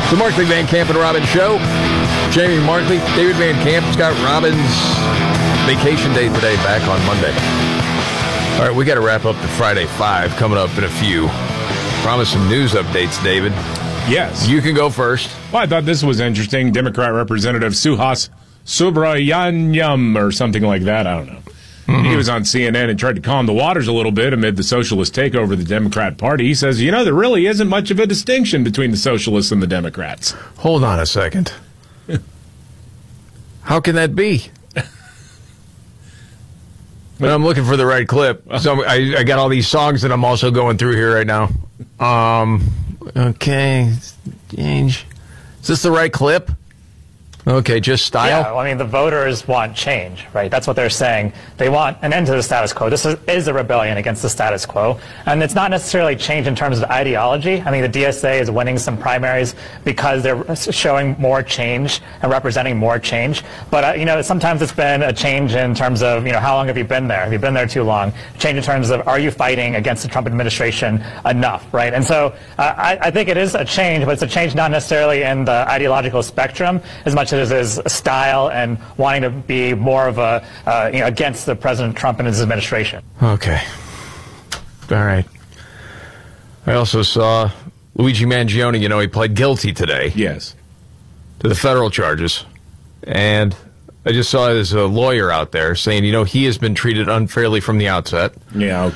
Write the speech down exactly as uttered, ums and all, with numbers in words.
The Markley, Van Camp, and Robbins Show. Jamie Markley, David Van Camp, Scott Robbins. Vacation day today, back on Monday. All right, we got to wrap up the Friday Five coming up in a few. Promise some news updates, David. Yes. You can go first. Well, I thought this was interesting. Democrat Representative Suhas Subrahmanyam or something like that. I don't know. Mm-hmm. He was on C N N and tried to calm the waters a little bit amid the socialist takeover of the Democrat Party. He says, you know, there really isn't much of a distinction between the socialists and the Democrats. Hold on a second. How can that be? But I'm looking for the right clip. So I, I got all these songs that I'm also going through here right now. Um, okay. Change. Is this the right clip? Okay, just style? Yeah, well, I mean, the voters want change, right? That's what they're saying. They want an end to the status quo. This is, is a rebellion against the status quo. And it's not necessarily change in terms of ideology. I mean, the D S A is winning some primaries because they're showing more change and representing more change. But, uh, you know, sometimes it's been a change in terms of, you know, how long have you been there? Have you been there too long? Change in terms of, are you fighting against the Trump administration enough, right? And so uh, I, I think it is a change, but it's a change not necessarily in the ideological spectrum as much as is style and wanting to be more of a, uh, you know, against the President Trump and his administration. Okay. All right. I also saw Luigi Mangione, you know, he pled guilty today. Yes. To the federal charges. And I just saw there's a lawyer out there saying, you know, he has been treated unfairly from the outset. Yeah,